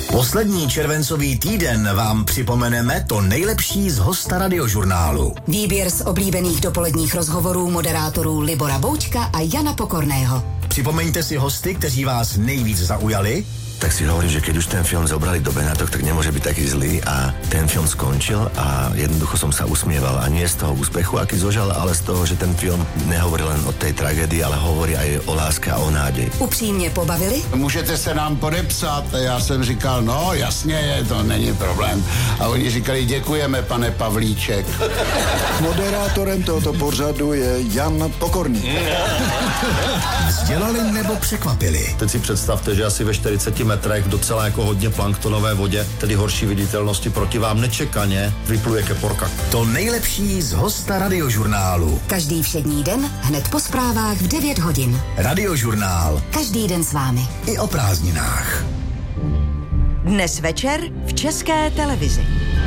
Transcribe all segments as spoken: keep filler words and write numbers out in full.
Poslední červencový týden vám připomeneme to nejlepší z hosta Radiožurnálu. Výběr z oblíbených dopoledních rozhovorů moderátorů Libora Boučka a Jana Pokorného. Připomeňte si hosty, kteří vás nejvíc zaujali. Tak si hovorím, že keď už ten film zobrali do Benátok, tak nemôže byť taký zlý a ten film skončil a jednoducho som sa usmieval a nie z toho úspechu, aký zožal, ale z toho, že ten film nehovorí len o tej tragédii, ale hovorí aj o láske a o nádeji. Upřímně pobavili? Můžete se nám podepsat? A já jsem říkal, no jasně, to není problém. A oni říkali, děkujeme, pane Pavlíček. Moderátorem tohoto pořadu je Jan Pokorný. Vzdělali nebo překvapili? Teď si představte, že asi ve čtyřiceti metrech v docela jako hodně planktonové vodě, tedy horší viditelnosti, proti vám nečekaně vypluje keporka. To nejlepší z hosta Radiožurnálu. Každý všední den, hned po zprávách v devět hodin. Radiožurnál. Každý den s vámi. I o prázdninách. Dnes večer v České televizi.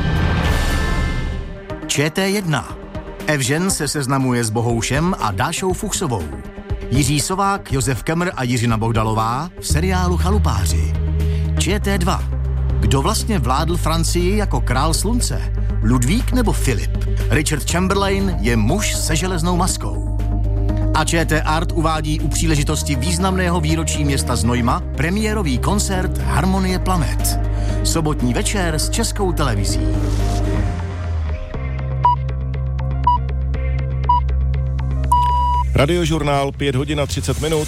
Č T jedna. Evžen se seznamuje s Bohoušem a Dášou Fuchsovou. Jiří Sovák, Josef Kemr a Jiřina Bohdalová v seriálu Chalupáři. Č T dva. Kdo vlastně vládl Francii jako král slunce? Ludvík nebo Filip? Richard Chamberlain je muž se železnou maskou. A Č T Art uvádí u příležitosti významného výročí města Znojma premiérový koncert Harmonie planet. Sobotní večer s Českou televizí. Radiožurnál, pět hodin a třicet minut.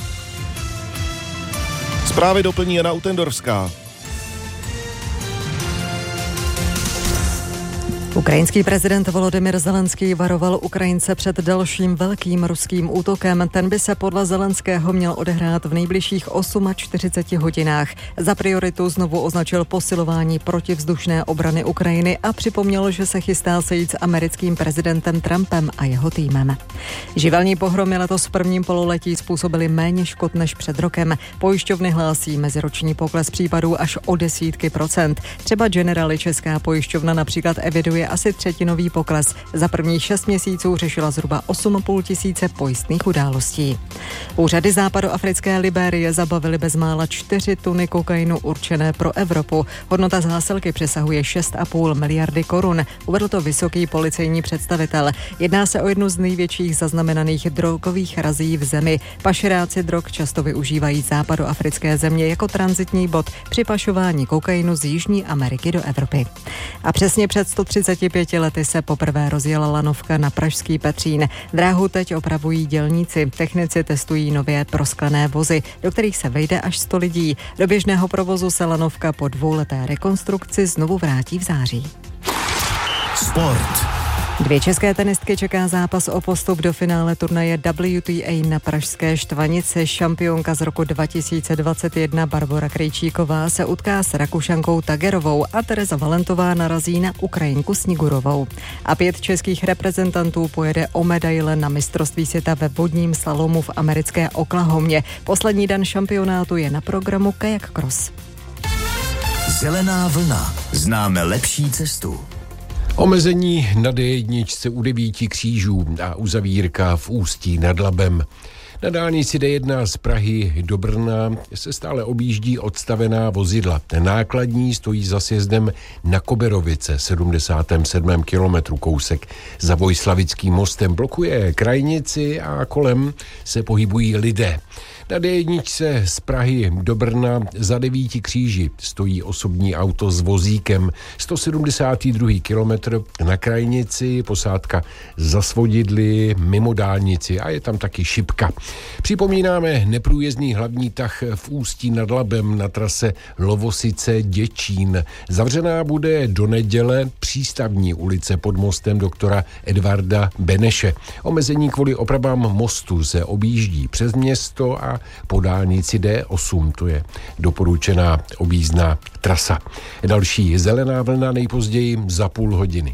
Zprávy doplní Jana Utendorská. Ukrajinský prezident Volodymyr Zelenský varoval Ukrajince před dalším velkým ruským útokem. Ten by se podle Zelenského měl odehrát v nejbližších čtyřiceti osmi hodinách. Za prioritu znovu označil posilování protivzdušné obrany Ukrajiny a připomněl, že se chystá sejít s americkým prezidentem Trumpem a jeho týmem. Živelní pohromy letos v prvním pololetí způsobily méně škod než před rokem. Pojišťovny hlásí meziroční pokles případů až o desítky procent. Třeba Generali Česká pojišťovna například eviduje asi třetinový pokles. Za prvních šest měsíců řešila zhruba osm a půl tisíce pojistných událostí. Úřady západoafrické Libérie zabavily bezmála čtyři tuny kokainu určené pro Evropu. Hodnota zásilky přesahuje šest a půl miliardy korun. Uvedl to vysoký policejní představitel. Jedná se o jednu z největších zaznamenaných drogových razí v zemi. Pašeráci drog často využívají západoafrické země jako tranzitní bod při pašování kokainu z Jižní Ameriky do Evropy. A přesně před sto třiceti pěti lety se poprvé rozjela lanovka na pražský Petřín. Dráhu teď opravují dělníci. Technici testují nově prosklené vozy, do kterých se vejde až sto lidí. Do běžného provozu se lanovka po dvouleté rekonstrukci znovu vrátí v září. Sport. Dvě české tenistky čeká zápas o postup do finále turnaje W T A na pražské Štvanici. Šampionka z roku dva tisíce dvacet jedna Barbora Krejčíková se utká s Rakušankou Tagerovou a Tereza Valentová narazí na Ukrajinku Snigurovou. A pět českých reprezentantů pojede o medaile na mistrovství světa ve vodním slalomu v americké Oklahomě. Poslední den šampionátu je na programu kajak cross. Zelená vlna. Známe lepší cestu. Omezení na D jedna u devíti křížů a uzavírka v Ústí nad Labem. Na dálnici D jedna z Prahy do Brna se stále objíždí odstavená vozidla. Nákladní stojí za sjezdem na Koberovice, sedmdesátém sedmém kilometru kousek za Vojslavickým mostem. Blokuje krajnici a kolem se pohybují lidé. Na D jedna z Prahy do Brna za devíti kříži stojí osobní auto s vozíkem. sto sedmdesátý druhý kilometr na krajnici, posádka za svodidly mimo dálnici a je tam taky šipka. Připomínáme neprůjezdný hlavní tah v Ústí nad Labem na trase Lovosice Děčín. Zavřená bude do neděle přístavní ulice pod mostem doktora Edvarda Beneše. Omezení kvůli opravám mostu se objíždí přes město a po dálnici D osm, to je doporučená objízdná trasa. Další zelená vlna nejpozději za půl hodiny.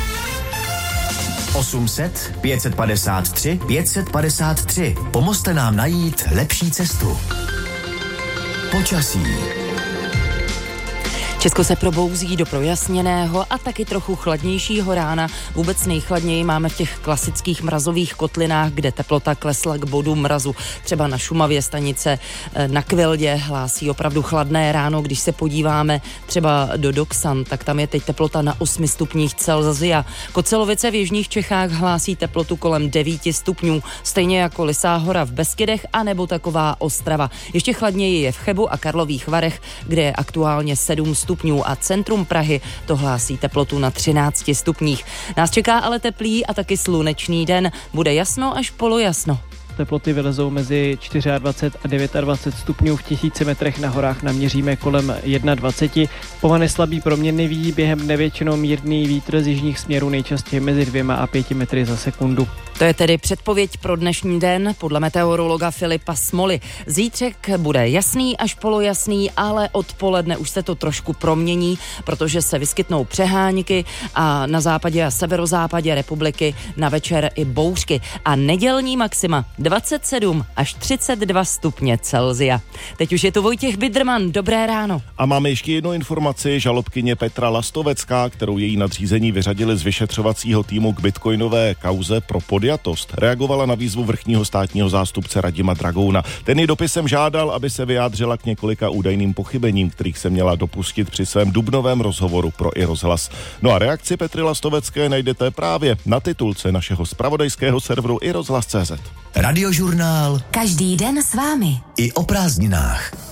osm set, pět set padesát tři, pět set padesát tři. Pomozte nám najít lepší cestu. Počasí. Česko se probouzí do projasněného a taky trochu chladnějšího rána. Vůbec nejchladněji máme v těch klasických mrazových kotlinách, kde teplota klesla k bodu mrazu. Třeba na Šumavě stanice na Kvildě hlásí opravdu chladné ráno. Když se podíváme třeba do Doksan, tak tam je teď teplota na osmi stupních Celsia. Kocelovice v jižních Čechách hlásí teplotu kolem devíti stupňů, stejně jako Lysá hora v Beskydech a nebo taková Ostrava. Ještě chladněji je v Chebu a Karlových Varech, kde je aktuálně sedm stupňů a centrum Prahy to hlásí teplotu na třinácti stupních. Nás čeká ale teplý a taky slunečný den. Bude jasno až polojasno. Teploty vylezou mezi dvacet čtyři a dvacet devět stupňů, v tisíci metrech na horách naměříme kolem dvacet jedna. Povane slabý proměnlivý, během dne většinou mírný vítr z jižních směrů, nejčastěji mezi dvěma a pěti metry za sekundu. To je tedy předpověď pro dnešní den podle meteorologa Filipa Smoly. Zítřek bude jasný až polojasný, ale odpoledne už se to trošku promění, protože se vyskytnou přehánky a na západě a severozápadě republiky na večer i bouřky. A nedělní maxima dvacet sedm až třicet dva stupně Celsia. Teď už je tu Vojtěch Bidrman, dobré ráno. A máme ještě jednu informaci, žalobkyně Petra Lastovecká, kterou její nadřízení vyřadili z vyšetřovacího týmu k bitcoinové kauze pro podjatost, reagovala na výzvu vrchního státního zástupce Radima Dragouna. Ten ji dopisem žádal, aby se vyjádřila k několika údajným pochybením, kterých se měla dopustit při svém dubnovém rozhovoru pro iRozhlas. No a reakci Petry Lastovecké najdete právě na titulce našeho zpravodajského serveru iRozhlas tečka cé zet. Radiožurnál Každý den s vámi. i o prázdninách.